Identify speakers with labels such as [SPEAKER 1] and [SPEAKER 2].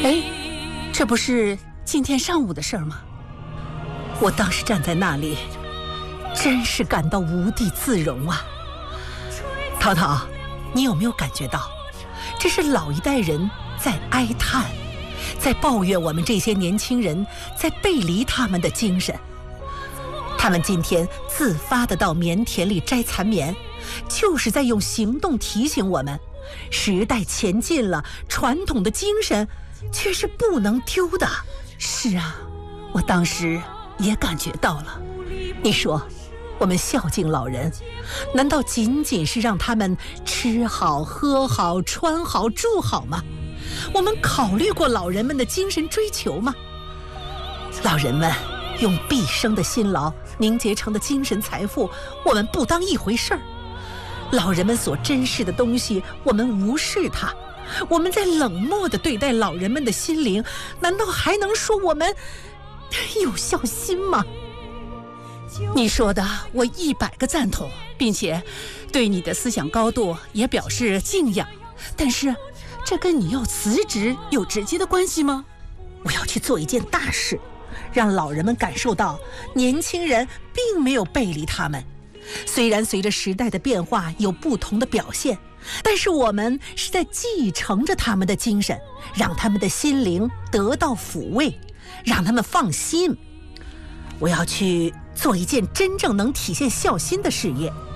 [SPEAKER 1] 哎，这不是今天上午的事儿吗？我当时站在那里，真是感到无地自容啊。涛涛，你有没有感觉到，这是老一代人在哀叹，在抱怨我们这些年轻人在背离他们的精神。他们今天自发地到棉田里摘残棉，就是在用行动提醒我们，时代前进了，传统的精神却是不能丢的。是啊，我当时也感觉到了。你说，我们孝敬老人，难道仅仅是让他们吃好、喝好、穿好、住好吗？我们考虑过老人们的精神追求吗？老人们用毕生的辛劳凝结成的精神财富，我们不当一回事儿。老人们所珍视的东西，我们无视它。我们在冷漠地对待老人们的心灵，难道还能说我们有孝心吗？你说的我100个赞同，并且对你的思想高度也表示敬仰。但是这跟你要辞职有直接的关系吗？我要去做一件大事，让老人们感受到年轻人并没有背离他们。虽然随着时代的变化有不同的表现，但是我们是在继承着他们的精神，让他们的心灵得到抚慰，让他们放心。我要去做一件真正能体现孝心的事业。